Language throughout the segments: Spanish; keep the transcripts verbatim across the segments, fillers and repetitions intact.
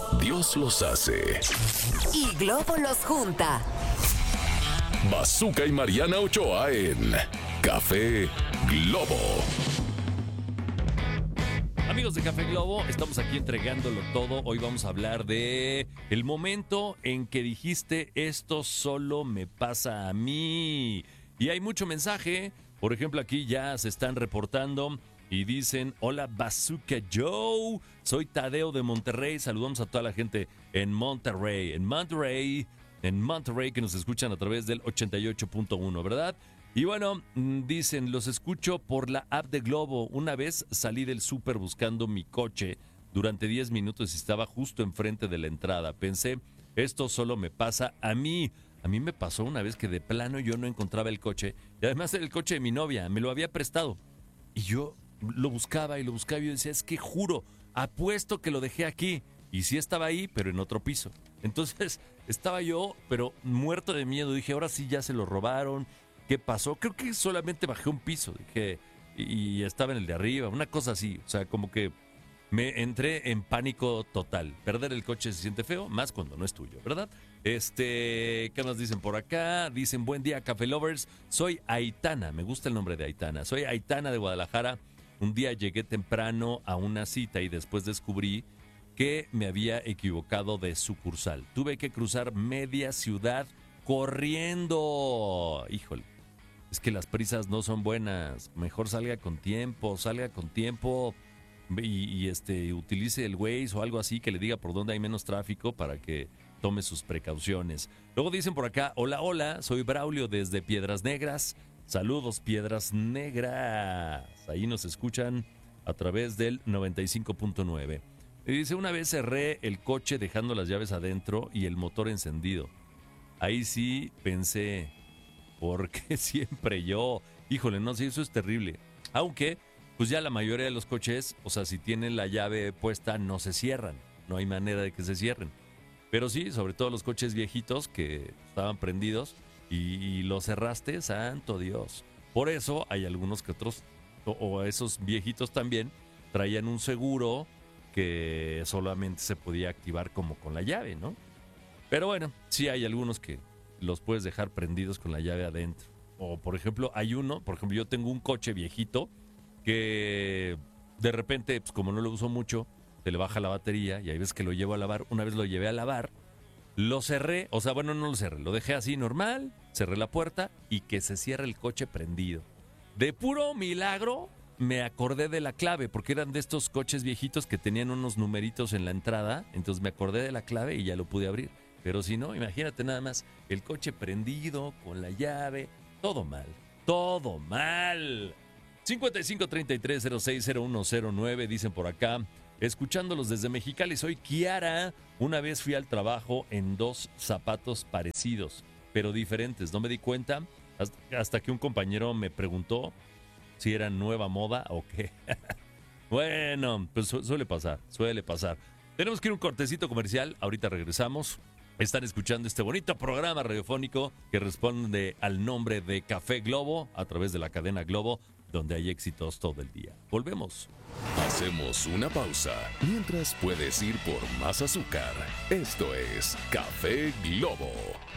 Dios los hace y Globo los junta. Bazooka y Mariana Ochoa en Café Globo. Amigos de Café Globo, estamos aquí entregándolo todo. Hoy vamos a hablar de el momento en que dijiste esto solo me pasa a mí. Y hay mucho mensaje. Por ejemplo, aquí ya se están reportando y dicen: hola Bazooka Joe, soy Tadeo de Monterrey. Saludamos a toda la gente en Monterrey, en Monterrey, en Monterrey que nos escuchan a través del ochenta y ocho punto uno, ¿verdad? Y bueno, dicen, los escucho por la app de Globo. Una vez salí del súper buscando mi coche durante diez minutos y estaba justo enfrente de la entrada. Pensé, esto solo me pasa a mí. A mí me pasó una vez que de plano yo no encontraba el coche. Y además era el coche de mi novia, me lo había prestado. Y yo lo buscaba y lo buscaba y yo decía, es que juro, apuesto que lo dejé aquí. Y sí estaba ahí, pero en otro piso. Entonces estaba yo, pero muerto de miedo. Dije, ahora sí ya se lo robaron. ¿Qué pasó? Creo que solamente bajé un piso, dije, y estaba en el de arriba, una cosa así. O sea, como que me entré en pánico total. Perder el coche se siente feo, más cuando no es tuyo, ¿verdad? Este, ¿qué más dicen por acá? Dicen, buen día, Café Lovers. Soy Aitana, me gusta el nombre de Aitana. Soy Aitana de Guadalajara. Un día llegué temprano a una cita y después descubrí que me había equivocado de sucursal. Tuve que cruzar media ciudad corriendo. Híjole. Es que las prisas no son buenas. Mejor salga con tiempo, salga con tiempo y, y este utilice el Waze o algo así que le diga por dónde hay menos tráfico para que tome sus precauciones. Luego dicen por acá, hola, hola, soy Braulio desde Piedras Negras. Saludos, Piedras Negras. Ahí nos escuchan a través del noventa y cinco punto nueve. Y dice, una vez cerré el coche dejando las llaves adentro y el motor encendido. Ahí sí pensé, ¿por qué siempre yo? Híjole, no sé, eso es terrible. Aunque, pues ya la mayoría de los coches, o sea, si tienen la llave puesta, no se cierran. No hay manera de que se cierren. Pero sí, sobre todo los coches viejitos que estaban prendidos y, y los cerraste, santo Dios. Por eso hay algunos que otros, o, o esos viejitos también, traían un seguro que solamente se podía activar como con la llave, ¿no? Pero bueno, sí hay algunos que los puedes dejar prendidos con la llave adentro. O por ejemplo, hay uno, por ejemplo, yo tengo un coche viejito que de repente, pues como no lo uso mucho, se le baja la batería y hay veces que lo llevo a lavar. Una vez lo llevé a lavar, lo cerré, o sea, bueno, no lo cerré, lo dejé así normal, cerré la puerta y que se cierre el coche prendido. De puro milagro me acordé de la clave, porque eran de estos coches viejitos que tenían unos numeritos en la entrada, entonces me acordé de la clave y ya lo pude abrir. Pero si no, imagínate nada más, el coche prendido, con la llave, todo mal, todo mal. cincuenta y cinco treinta y tres cero seis cero uno cero nueve, dicen por acá, escuchándolos desde Mexicali, soy Kiara. Una vez fui al trabajo en dos zapatos parecidos, pero diferentes, no me di cuenta hasta, hasta que un compañero me preguntó si era nueva moda o qué. Bueno, pues su- suele pasar, suele pasar. Tenemos que ir a un cortecito comercial, ahorita regresamos. Están escuchando este bonito programa radiofónico que responde al nombre de Café Globo a través de la cadena Globo, donde hay éxitos todo el día. Volvemos. Hacemos una pausa mientras puedes ir por más azúcar. Esto es Café Globo.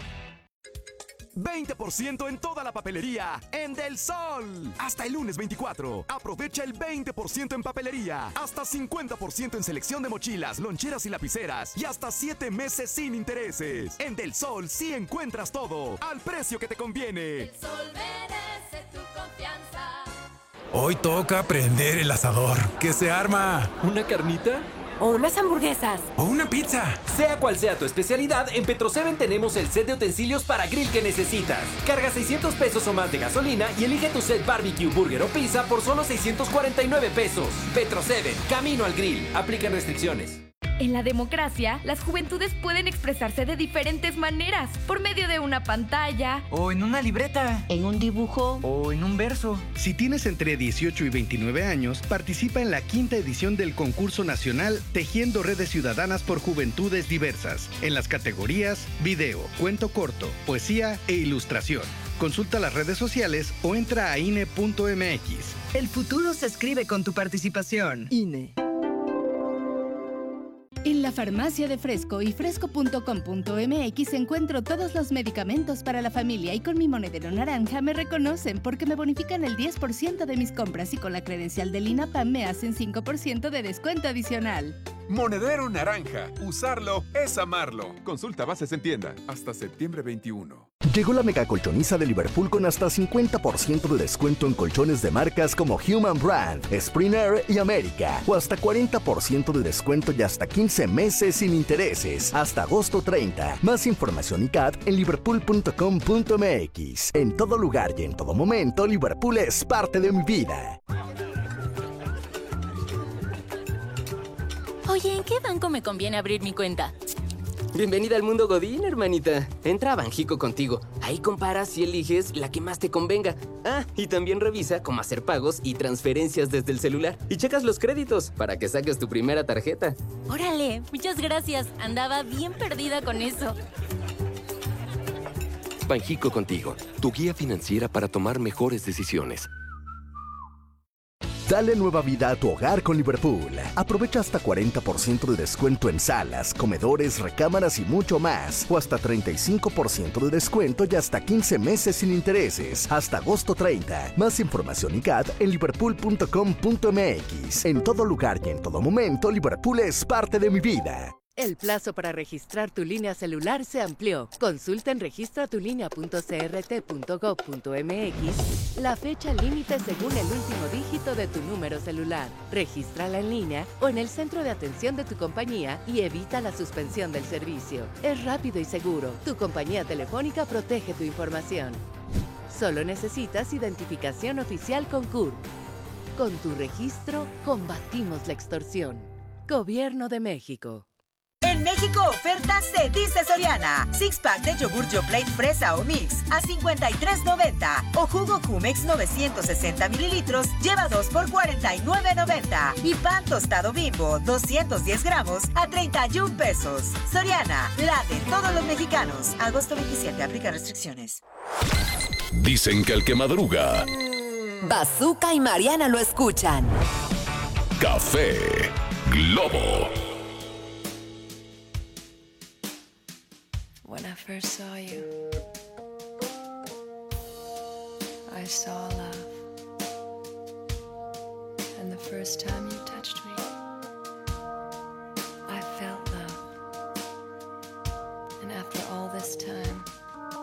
veinte por ciento en toda la papelería en Del Sol. Hasta el lunes veinticuatro. Aprovecha el veinte por ciento en papelería. Hasta cincuenta por ciento en selección de mochilas, loncheras y lapiceras. Y hasta siete meses sin intereses. En Del Sol sí encuentras todo al precio que te conviene. El sol merece tu confianza. Hoy toca prender el asador. ¿Qué se arma? ¿Una carnita? O unas hamburguesas. ¿O una pizza? Sea cual sea tu especialidad, en Petroseven tenemos el set de utensilios para grill que necesitas. Carga seiscientos pesos o más de gasolina y elige tu set barbecue, burger o pizza por solo seiscientos cuarenta y nueve pesos. Petroseven, camino al grill. Aplican restricciones. En la democracia, las juventudes pueden expresarse de diferentes maneras, por medio de una pantalla, O en una libreta. En un dibujo. O en un verso. Si tienes entre dieciocho y veintinueve años, participa en la quinta edición del concurso nacional Tejiendo Redes Ciudadanas por Juventudes Diversas, en las categorías video, cuento corto, poesía e ilustración. Consulta las redes sociales o entra a I N E punto M X. El futuro se escribe con tu participación. I N E. En la farmacia de Fresco y fresco punto com punto m x encuentro todos los medicamentos para la familia y con mi monedero naranja me reconocen porque me bonifican el diez por ciento de mis compras y con la credencial del INAPAM me hacen cinco por ciento de descuento adicional. Monedero naranja. Usarlo es amarlo. Consulta bases en tienda hasta septiembre veintiuno. Llegó la mega colchoniza de Liverpool con hasta cincuenta por ciento de descuento en colchones de marcas como Human Brand, Spring Air y América. O hasta cuarenta por ciento de descuento y hasta quince meses sin intereses. Hasta agosto treinta. Más información y C A T en liverpool punto com punto m x. En todo lugar y en todo momento, Liverpool es parte de mi vida. Oye, ¿en qué banco me conviene abrir mi cuenta? Bienvenida al mundo Godín, hermanita. Entra a Banjico contigo. Ahí comparas y eliges la que más te convenga. Ah, y también revisa cómo hacer pagos y transferencias desde el celular. Y checas los créditos para que saques tu primera tarjeta. Órale, muchas gracias. Andaba bien perdida con eso. Banjico contigo, tu guía financiera para tomar mejores decisiones. Dale nueva vida a tu hogar con Liverpool. Aprovecha hasta cuarenta por ciento de descuento en salas, comedores, recámaras y mucho más. O hasta treinta y cinco por ciento de descuento y hasta quince meses sin intereses. Hasta agosto treinta. Más información y C A T en liverpool punto com punto m x. En todo lugar y en todo momento, Liverpool es parte de mi vida. El plazo para registrar tu línea celular se amplió. Consulta en registra tu línea punto c r t punto gov punto m x la fecha límite según el último dígito de tu número celular. Regístrala en línea o en el centro de atención de tu compañía y evita la suspensión del servicio. Es rápido y seguro. Tu compañía telefónica protege tu información. Solo necesitas identificación oficial con C U R. Con tu registro, combatimos la extorsión. Gobierno de México. En México, ofertas se dice Soriana. Six pack de yogur Yoplait fresa o mix a cincuenta y tres noventa. O jugo Jumex novecientos sesenta mililitros lleva dos por cuarenta y nueve noventa. Y pan tostado Bimbo doscientos diez gramos a treinta y un pesos. Soriana, la de todos los mexicanos. Agosto veintisiete, aplica restricciones. Dicen que el que madruga. Bazooka y Mariana lo escuchan. Café Globo. When I first saw you, I saw love. And the first time you touched me,